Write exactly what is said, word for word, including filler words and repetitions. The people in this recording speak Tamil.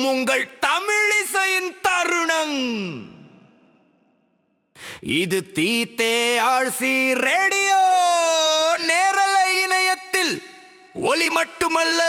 உங்கள் தமிழிசையின் தருணம். இது தீத்தே ஆழ்சி ரேடியோ நேரலை இணையத்தில் ஒலி மட்டுமல்ல,